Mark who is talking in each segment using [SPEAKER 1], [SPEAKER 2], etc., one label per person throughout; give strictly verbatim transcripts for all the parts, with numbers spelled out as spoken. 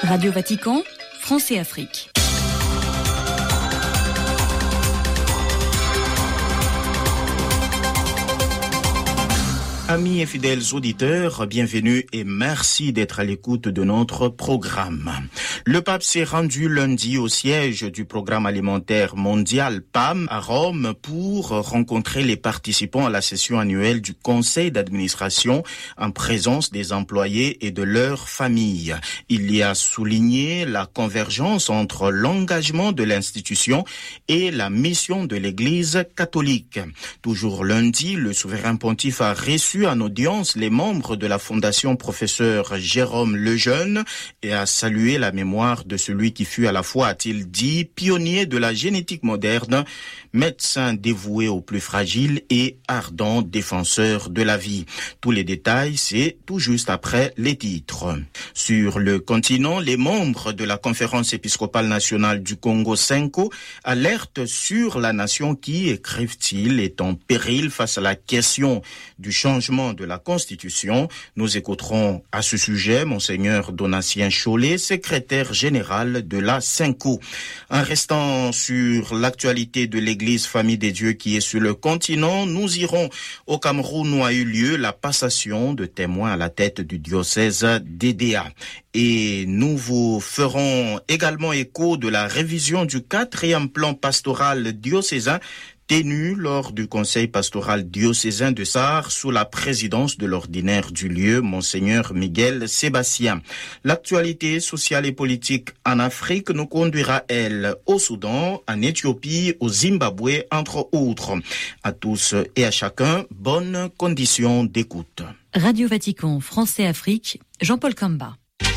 [SPEAKER 1] Radio Vatican, France et Afrique.
[SPEAKER 2] Amis et fidèles auditeurs, bienvenue et merci d'être à l'écoute de notre programme. Le pape s'est rendu lundi au siège du Programme alimentaire mondial P A M à Rome pour rencontrer les participants à la session annuelle du conseil d'administration en présence des employés et de leurs familles. Il y a souligné la convergence entre l'engagement de l'institution et la mission de l'Église catholique. Toujours lundi, le souverain pontife a reçu en audience les membres de la fondation professeur Jérôme Lejeune et a salué la mémoire de celui qui fut à la fois, a-t-il dit, pionnier de la génétique moderne, médecin dévoué aux plus fragiles et ardent défenseur de la vie. Tous les détails, c'est tout juste après les titres. Sur le continent, les membres de la conférence épiscopale nationale du Congo Senko alertent sur la nation qui, écrivent-ils, est en péril face à la question du changement de la Constitution. Nous écouterons à ce sujet Monseigneur Donatien Chollet, secrétaire général de la Senko. En restant sur l'actualité de l'Église Famille des Dieux qui est sur le continent, nous irons au Cameroun où a eu lieu la passation de témoins à la tête du diocèse d'Edéa. Et nous vous ferons également écho de la révision du quatrième plan pastoral diocésain tenu lors du conseil pastoral diocésain de Sarre sous la présidence de l'ordinaire du lieu, Monseigneur Miguel Sébastien. L'actualité sociale et politique en Afrique nous conduira, elle, au Soudan, en Éthiopie, au Zimbabwe, entre autres. À tous et à chacun, bonnes conditions d'écoute.
[SPEAKER 1] Radio Vatican, France et Afrique, Jean-Paul Kamba.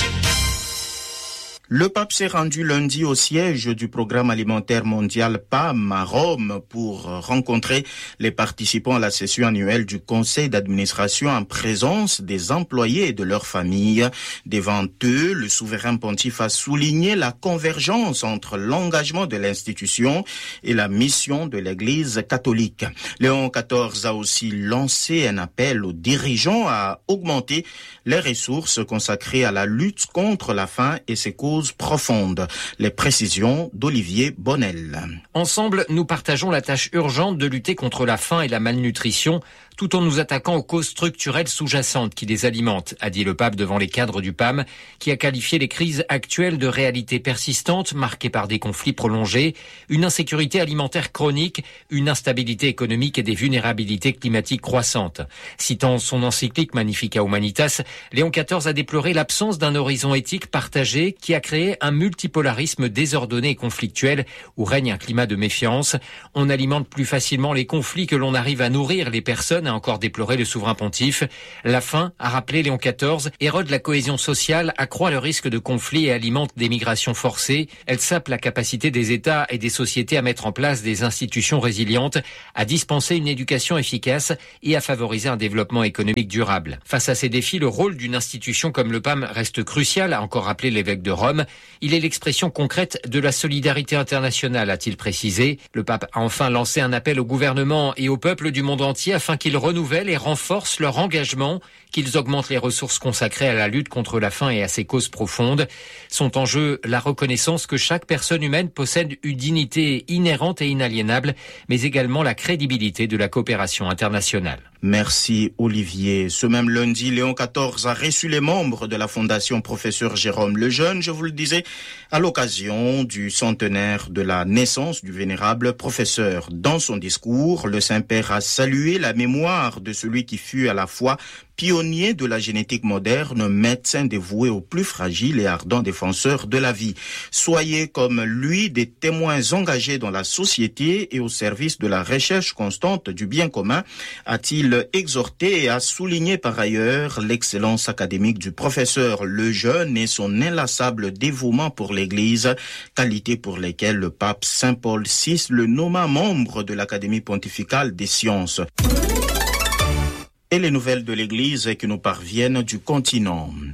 [SPEAKER 2] Le pape s'est rendu lundi au siège du Programme alimentaire mondial P A M à Rome pour rencontrer les participants à la session annuelle du conseil d'administration en présence des employés et de leurs familles. Devant eux, le souverain pontife a souligné la convergence entre l'engagement de l'institution et la mission de l'Église catholique. Léon quatorze a aussi lancé un appel aux dirigeants à augmenter les ressources consacrées à la lutte contre la faim et ses causes profondes. Les précisions d'Olivier Bonnel.
[SPEAKER 3] Ensemble, nous partageons la tâche urgente de lutter contre la faim et la malnutrition, tout en nous attaquant aux causes structurelles sous-jacentes qui les alimentent, a dit le pape devant les cadres du P A M, qui a qualifié les crises actuelles de réalités persistantes, marquées par des conflits prolongés, une insécurité alimentaire chronique, une instabilité économique et des vulnérabilités climatiques croissantes. Citant son encyclique Magnificat Humanitas, Léon quatorze a déploré l'absence d'un horizon éthique partagé qui a créé un multipolarisme désordonné et conflictuel où règne un climat de méfiance. On alimente plus facilement les conflits que l'on arrive à nourrir les personnes, a encore déploré le souverain pontife. La faim, a rappelé Léon quatorze, érode la cohésion sociale, accroît le risque de conflits et alimente des migrations forcées. Elle sape la capacité des États et des sociétés à mettre en place des institutions résilientes, à dispenser une éducation efficace et à favoriser un développement économique durable. Face à ces défis, le rôle d'une institution comme le P A M reste crucial, a encore rappelé l'évêque de Rome. Il est l'expression concrète de la solidarité internationale, a-t-il précisé. Le pape a enfin lancé un appel au gouvernement et au peuple du monde entier afin qu'ils renouvellent et renforcent leur engagement, qu'ils augmentent les ressources consacrées à la lutte contre la faim et à ses causes profondes. Sont en jeu la reconnaissance que chaque personne humaine possède une dignité inhérente et inaliénable, mais également la crédibilité de la coopération internationale.
[SPEAKER 2] Merci Olivier. Ce même lundi, Léon quatorze a reçu les membres de la fondation professeur Jérôme Lejeune, je vous le disais, à l'occasion du centenaire de la naissance du vénérable professeur. Dans son discours, le Saint-Père a salué la mémoire de celui qui fut à la fois pionnier de la génétique moderne, médecin dévoué aux plus fragiles et ardent défenseur de la vie. Soyez comme lui des témoins engagés dans la société et au service de la recherche constante du bien commun, a-t-il exhorté et a souligné par ailleurs l'excellence académique du professeur Lejeune et son inlassable dévouement pour l'Église, qualité pour lesquelles le pape Saint Paul six le nomma membre de l'Académie pontificale des sciences. Et les nouvelles de l'Église qui nous parviennent du continent.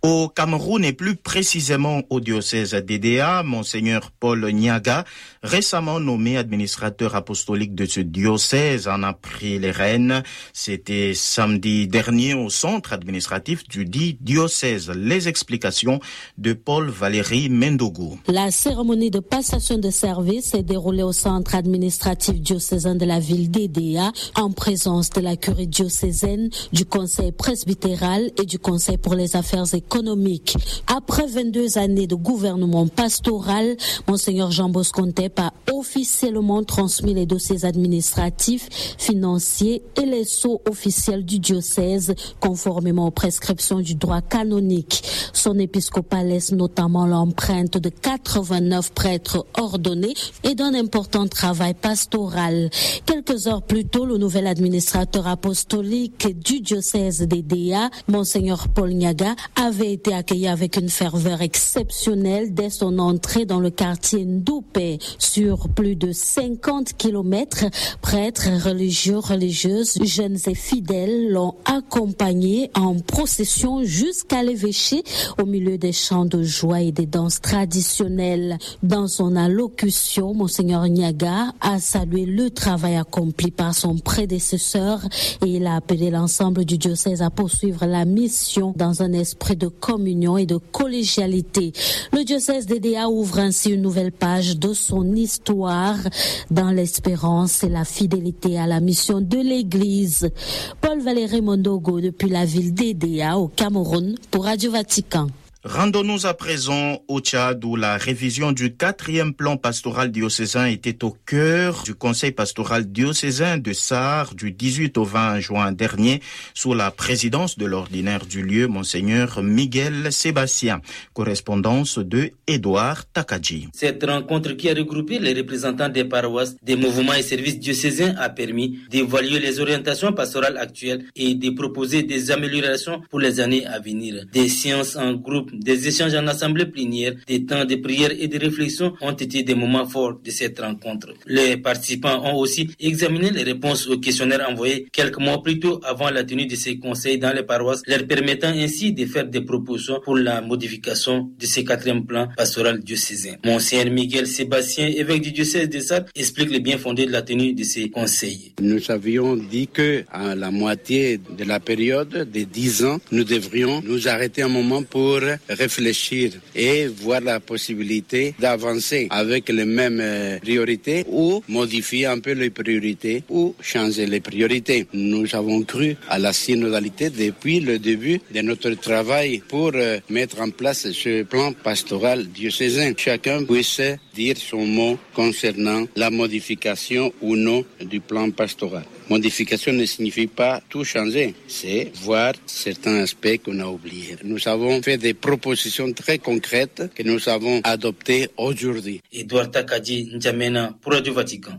[SPEAKER 2] Au Cameroun et plus précisément au diocèse d'Edéa, Monseigneur Paul Nyaga, récemment nommé administrateur apostolique de ce diocèse, en a pris les rênes. C'était samedi dernier au centre administratif du dit diocèse. Les explications de Paul Valéry Mendogo.
[SPEAKER 4] La cérémonie de passation de service s'est déroulée au centre administratif diocésain de la ville d'Edéa, en présence de la curie diocésaine, du conseil presbytéral et du conseil pour les affaires économiques. économique. Après vingt-deux années de gouvernement pastoral, Monseigneur Jean Bosco Ntep a officiellement transmis les dossiers administratifs, financiers et les sceaux officiels du diocèse, conformément aux prescriptions du droit canonique. Son épiscopat laisse notamment l'empreinte de quatre-vingt-neuf prêtres ordonnés et d'un important travail pastoral. Quelques heures plus tôt, le nouvel administrateur apostolique du diocèse d'Edéa, Monseigneur Paul Nyaga, avait été accueilli avec une ferveur exceptionnelle dès son entrée dans le quartier Ndoupé. Sur plus de cinquante kilomètres, prêtres, religieux, religieuses, jeunes et fidèles l'ont accompagné en procession jusqu'à l'évêché au milieu des chants de joie et des danses traditionnelles. Dans son allocution, Monseigneur Nyaga a salué le travail accompli par son prédécesseur et il a appelé l'ensemble du diocèse à poursuivre la mission dans un esprit de communion et de collégialité. Le diocèse d'Edéa ouvre ainsi une nouvelle page de son histoire dans l'espérance et la fidélité à la mission de l'Église. Paul Valéry Mendogo depuis la ville d'Edéa au Cameroun pour Radio Vatican.
[SPEAKER 2] Rendons-nous à présent au Tchad où la révision du quatrième plan pastoral diocésain était au cœur du conseil pastoral diocésain de Sarre du dix-huit au vingt juin dernier sous la présidence de l'ordinaire du lieu, Monseigneur Miguel Sébastien. Correspondance de Édouard Takadji.
[SPEAKER 5] Cette rencontre qui a regroupé les représentants des paroisses, des mouvements et services diocésains a permis d'évaluer les orientations pastorales actuelles et de proposer des améliorations pour les années à venir. Des séances en groupe, des échanges en assemblée plénière, des temps de prière et de réflexion ont été des moments forts de cette rencontre. Les participants ont aussi examiné les réponses aux questionnaires envoyés quelques mois plus tôt avant la tenue de ces conseils dans les paroisses, leur permettant ainsi de faire des propositions pour la modification de ce quatrième plan pastoral diocésain. Monseigneur Miguel Sébastien, évêque du diocèse de Sarre, explique le bien fondé de la tenue de ces conseils.
[SPEAKER 6] Nous avions dit que à la moitié de la période de dix ans, nous devrions nous arrêter un moment pour réfléchir et voir la possibilité d'avancer avec les mêmes priorités ou modifier un peu les priorités ou changer les priorités. Nous avons cru à la synodalité depuis le début de notre travail pour mettre en place ce plan pastoral diocésain. Chacun puisse dire son mot concernant la modification ou non du plan pastoral. Modification ne signifie pas tout changer, c'est voir certains aspects qu'on a oubliés. Nous avons fait des propositions très concrètes que nous avons adoptées aujourd'hui.
[SPEAKER 5] Édouard Takadji N'Djamena pour Radio Vatican.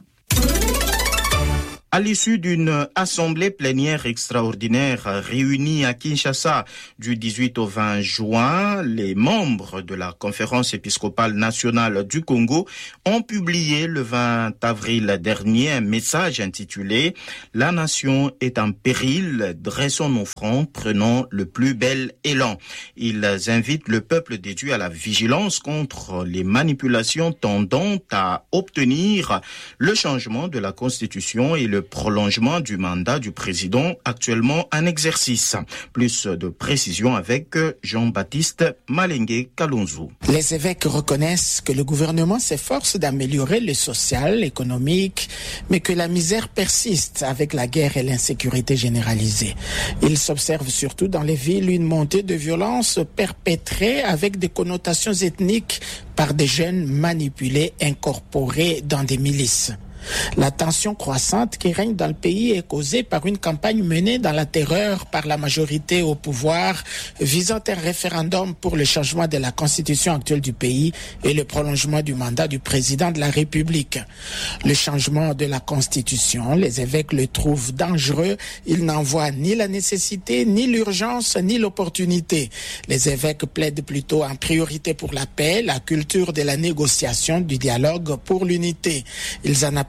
[SPEAKER 2] À l'issue d'une assemblée plénière extraordinaire réunie à Kinshasa du dix-huit au vingt juin, les membres de la Conférence épiscopale nationale du Congo ont publié le vingt avril dernier un message intitulé « La nation est en péril, dressons nos fronts, prenons le plus bel élan ». Ils invitent le peuple de Dieu à la vigilance contre les manipulations tendant à obtenir le changement de la Constitution et le prolongement du mandat du président actuellement en exercice. Plus de précisions avec Jean-Baptiste Malengue Kalonzo.
[SPEAKER 7] Les évêques reconnaissent que le gouvernement s'efforce d'améliorer le social, l'économique, mais que la misère persiste avec la guerre et l'insécurité généralisée. Ils s'observent surtout dans les villes une montée de violence perpétrée avec des connotations ethniques par des jeunes manipulés, incorporés dans des milices. La tension croissante qui règne dans le pays est causée par une campagne menée dans la terreur par la majorité au pouvoir visant un référendum pour le changement de la constitution actuelle du pays et le prolongement du mandat du président de la République. Le changement de la constitution, les évêques le trouvent dangereux. Ils n'en voient ni la nécessité, ni l'urgence, ni l'opportunité. Les évêques plaident plutôt en priorité pour la paix, la culture de la négociation, du dialogue pour l'unité. Ils en appellent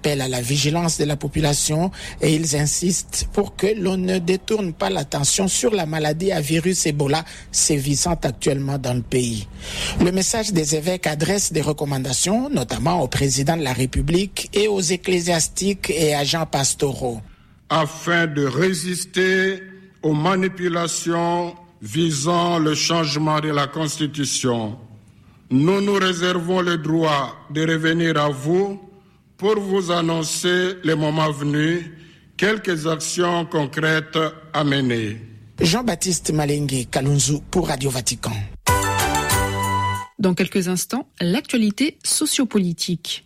[SPEAKER 7] appellent à la vigilance de la population et ils insistent pour que l'on ne détourne pas l'attention sur la maladie à virus Ebola sévissant actuellement dans le pays. Le message des évêques adresse des recommandations, notamment au président de la République et aux ecclésiastiques et agents pastoraux.
[SPEAKER 8] Afin de résister aux manipulations visant le changement de la Constitution, nous nous réservons le droit de revenir à vous pour vous annoncer, le moment venu, quelques actions concrètes à mener.
[SPEAKER 7] Jean-Baptiste Malengue, Kalunzu pour Radio Vatican.
[SPEAKER 9] Dans quelques instants, l'actualité sociopolitique.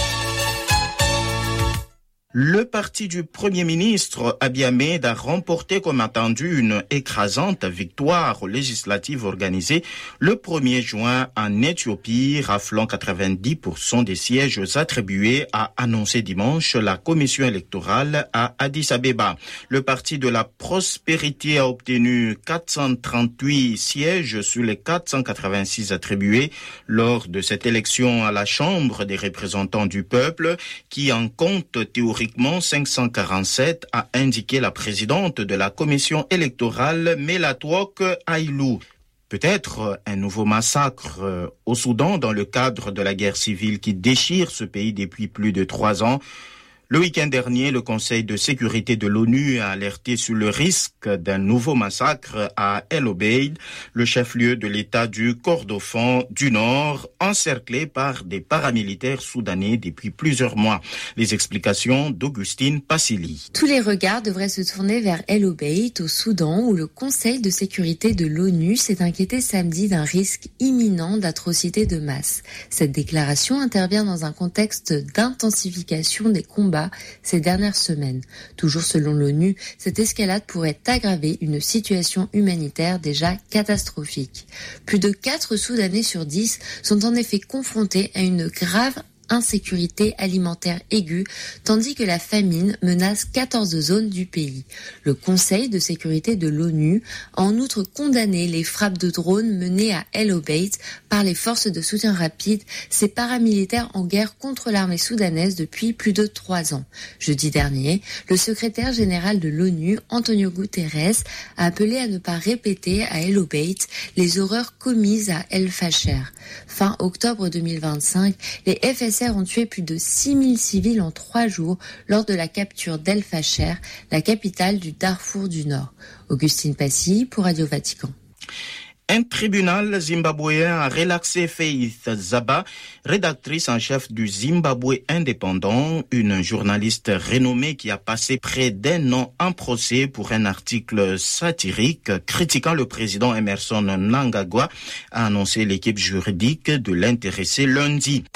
[SPEAKER 2] Le parti du Premier ministre Abiy Ahmed a remporté comme attendu une écrasante victoire aux législatives organisées le premier juin en Éthiopie, raflant quatre-vingt-dix pour cent des sièges attribués, a annoncé dimanche la commission électorale à Addis Abeba. Le parti de la prospérité a obtenu quatre cent trente-huit sièges sur les quatre cent quatre-vingt-six attribués lors de cette élection à la Chambre des représentants du peuple, qui en compte théoriquement cinq cent quarante-sept, a indiqué la présidente de la commission électorale, Melatwok Ailou. Peut-être un nouveau massacre au Soudan dans le cadre de la guerre civile qui déchire ce pays depuis plus de trois ans. Le week-end dernier, le Conseil de sécurité de l'ONU a alerté sur le risque d'un nouveau massacre à El Obeid, le chef-lieu de l'État du Kordofan du Nord, encerclé par des paramilitaires soudanais depuis plusieurs mois. Les explications d'Augustine Passili.
[SPEAKER 10] Tous les regards devraient se tourner vers El Obeid, au Soudan, où le Conseil de sécurité de l'ONU s'est inquiété samedi d'un risque imminent d'atrocités de masse. Cette déclaration intervient dans un contexte d'intensification des combats ces dernières semaines. Toujours selon l'ONU, cette escalade pourrait aggraver une situation humanitaire déjà catastrophique. Plus de quatre Soudanais sur dix sont en effet confrontés à une grave insécurité alimentaire aiguë, tandis que la famine menace quatorze zones du pays. Le Conseil de sécurité de l'ONU a en outre condamné les frappes de drones menées à El Obeid par les forces de soutien rapide, ces paramilitaires en guerre contre l'armée soudanaise depuis plus de trois ans. Jeudi dernier, le secrétaire général de l'ONU, Antonio Guterres, a appelé à ne pas répéter à El Obeid les horreurs commises à El Fasher. Fin octobre deux mille vingt-cinq, les F S R ont tué plus de six mille civils en trois jours lors de la capture d'El Fasher, la capitale du Darfour du Nord. Augustine Passy pour Radio Vatican.
[SPEAKER 2] Un tribunal zimbabwéen a relaxé Faith Zaba, rédactrice en chef du Zimbabwe indépendant, une journaliste renommée qui a passé près d'un an en procès pour un article satirique critiquant le président Emerson Mnangagwa, a annoncé l'équipe juridique de l'intéressé lundi.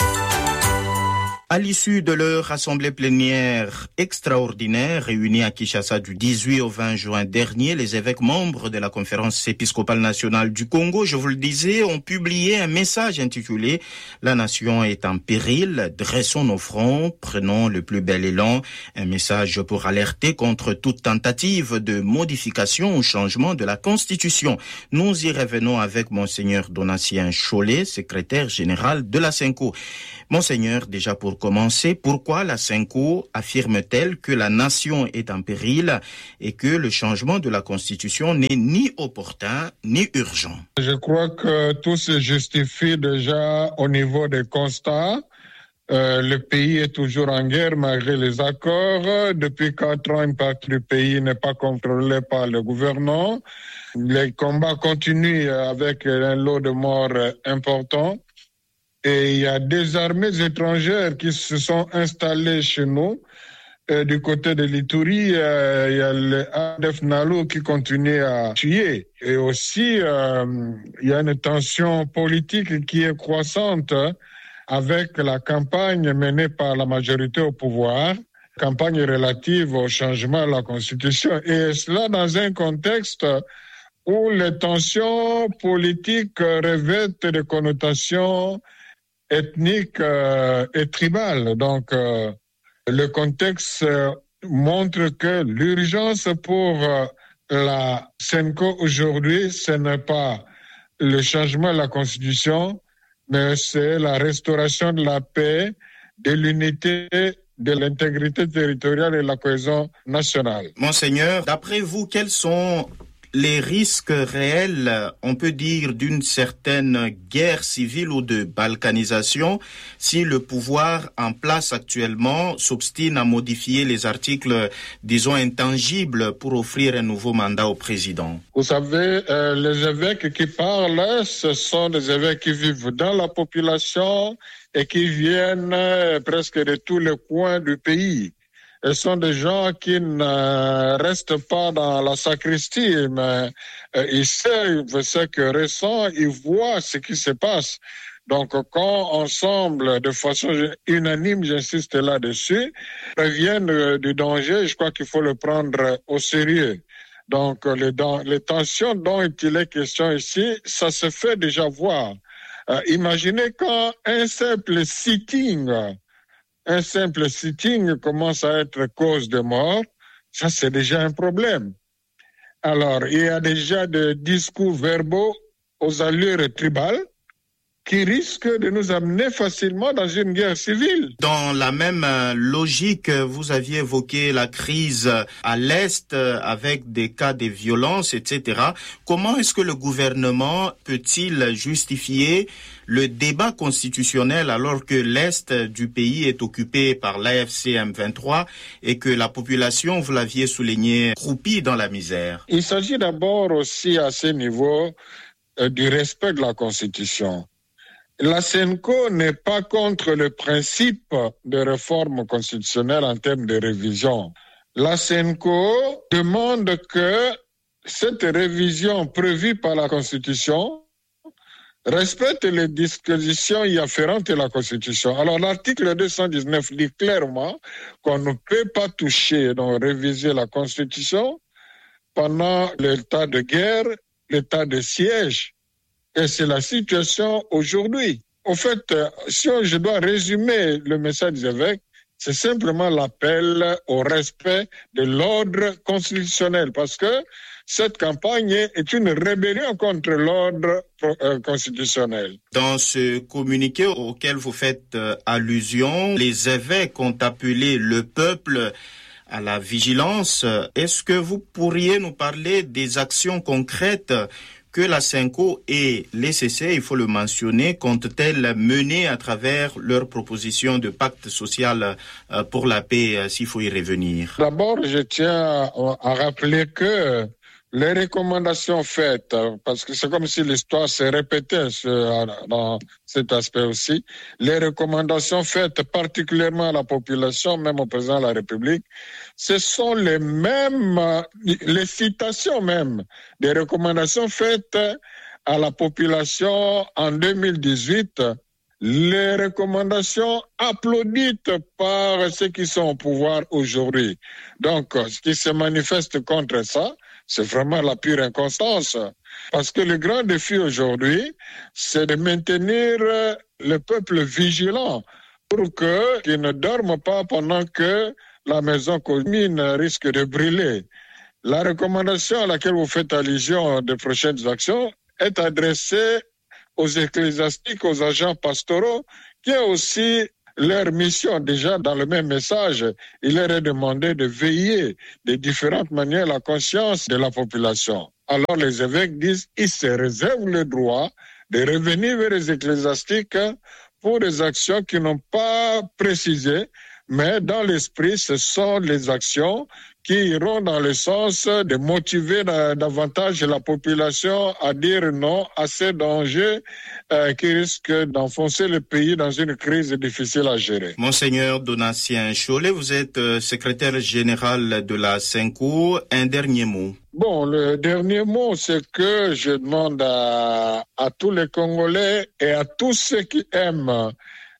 [SPEAKER 2] À l'issue de leur assemblée plénière extraordinaire réunie à Kinshasa du dix-huit au vingt juin dernier, les évêques membres de la conférence épiscopale nationale du Congo, je vous le disais, ont publié un message intitulé « La nation est en péril, dressons nos fronts, prenons le plus bel élan ». Un message pour alerter contre toute tentative de modification ou changement de la Constitution. Nous y revenons avec Monseigneur Donatien Cholet, secrétaire général de la Senko. Monseigneur, déjà pour commencer, pourquoi la Senko affirme-t-elle que la nation est en péril et que le changement de la Constitution n'est ni opportun ni urgent?
[SPEAKER 8] Je crois que tout se justifie déjà au niveau des constats. Euh, le pays est toujours en guerre malgré les accords. Depuis quatre ans, une partie du pays n'est pas contrôlée par le gouvernement. Les combats continuent avec un lot de morts important. Et il y a des armées étrangères qui se sont installées chez nous. Et du côté de l'Ituri, euh, il y a le A D F Nalu qui continue à tuer. Et aussi, euh, il y a une tension politique qui est croissante avec la campagne menée par la majorité au pouvoir, campagne relative au changement de la Constitution. Et cela dans un contexte où les tensions politiques revêtent des connotations ethniques euh, et tribales. Donc, euh, le contexte euh, montre que l'urgence pour euh, la Senko aujourd'hui, ce n'est pas le changement de la Constitution, mais c'est la restauration de la paix, de l'unité de l'intégrité territoriale et de la cohésion nationale.
[SPEAKER 2] Monseigneur, d'après vous, quels sont les risques réels, on peut dire, d'une certaine guerre civile ou de balkanisation si le pouvoir en place actuellement s'obstine à modifier les articles, disons, intangibles pour offrir un nouveau mandat au président?
[SPEAKER 8] Vous savez, euh, les évêques qui parlent, ce sont des évêques qui vivent dans la population et qui viennent euh, presque de tous les coins du pays. Ce sont des gens qui ne restent pas dans la sacristie, mais euh, ils savent ce que ressent, ils voient ce qui se passe. Donc, quand ensemble, de façon unanime, j'insiste là-dessus, préviennent du danger, je crois qu'il faut le prendre au sérieux. Donc, les, les tensions dont il est question ici, ça se fait déjà voir. Euh, imaginez quand un simple sitting Un simple sitting commence à être cause de mort, ça c'est déjà un problème. Alors, il y a déjà des discours verbaux aux allures tribales qui risquent de nous amener facilement dans une guerre civile.
[SPEAKER 2] Dans la même logique, vous aviez évoqué la crise à l'Est avec des cas de violence, et cetera. Comment est-ce que le gouvernement peut-il justifier le débat constitutionnel alors que l'Est du pays est occupé par l'A F C M vingt-trois et que la population, vous l'aviez souligné, croupit dans la misère?
[SPEAKER 8] Il s'agit d'abord aussi à ce niveau euh, du respect de la Constitution. La SENCO n'est pas contre le principe de réforme constitutionnelle en termes de révision. La SENCO demande que cette révision prévue par la Constitution respecte les dispositions y afférentes de la Constitution. Alors l'article deux cent dix-neuf dit clairement qu'on ne peut pas toucher, donc réviser la Constitution pendant l'état de guerre, l'état de siège. Et c'est la situation aujourd'hui. En fait, si je dois résumer le message des évêques, c'est simplement l'appel au respect de l'ordre constitutionnel, parce que cette campagne est une rébellion contre l'ordre euh, constitutionnel.
[SPEAKER 2] Dans ce communiqué auquel vous faites euh, allusion, les évêques ont appelé le peuple à la vigilance. Est-ce que vous pourriez nous parler des actions concrètes que la SENCO et l'E C C, il faut le mentionner, comptent-elles mener à travers leurs propositions de pacte social pour la paix, s'il faut y revenir?
[SPEAKER 8] D'abord, je tiens à rappeler que les recommandations faites, parce que c'est comme si l'histoire s'est répétée dans cet aspect aussi, les recommandations faites particulièrement à la population, même au président de la République, ce sont les mêmes, les citations même des recommandations faites à la population en deux mille dix-huit, les recommandations applaudites par ceux qui sont au pouvoir aujourd'hui. Donc, ce qui se manifeste contre ça, c'est vraiment la pure inconstance. Parce que le grand défi aujourd'hui, c'est de maintenir le peuple vigilant pour que, qu'il ne dorme pas pendant que la maison commune risque de brûler. La recommandation à laquelle vous faites allusion de prochaines actions est adressée aux ecclésiastiques, aux agents pastoraux, qui ont aussi leur mission. Déjà dans le même message, il leur est demandé de veiller de différentes manières la conscience de la population. Alors les évêques disent qu'ils se réservent le droit de revenir vers les ecclésiastiques pour des actions qui n'ont pas précisé, mais dans l'esprit, ce sont les actions qui iront dans le sens de motiver davantage la population à dire non à ces dangers euh, qui risquent d'enfoncer le pays dans une crise difficile à gérer.
[SPEAKER 2] Monseigneur Donatien Cholet, vous êtes secrétaire général de la SENCO. Un dernier mot.
[SPEAKER 8] Bon, le dernier mot, c'est que je demande à, à tous les Congolais et à tous ceux qui aiment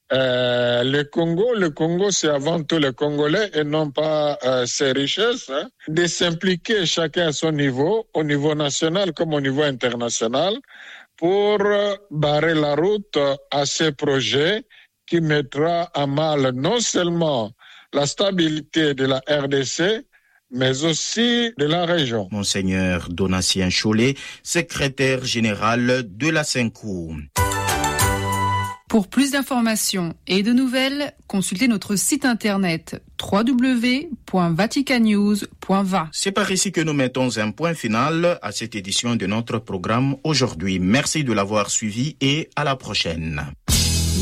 [SPEAKER 8] Euh, le Congo, le Congo c'est avant tout les Congolais et non pas euh, ses richesses, hein, de s'impliquer chacun à son niveau, au niveau national comme au niveau international, pour euh, barrer la route à ces projets qui mettra à mal non seulement la stabilité de la R D C, mais aussi de la région.
[SPEAKER 2] Monseigneur Donatien Cholet, secrétaire général de la SENCO.
[SPEAKER 9] Pour Pour plus d'informations et de nouvelles, consultez notre site internet w w w point vatican news point v a.
[SPEAKER 2] C'est par ici que nous mettons un point final à cette édition de notre programme aujourd'hui. Merci de l'avoir suivi et à la prochaine.